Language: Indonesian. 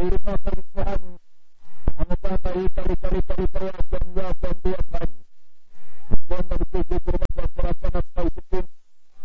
Turunnya periksaan Anak-anak dari perwakilan dan Tuhan dan dituju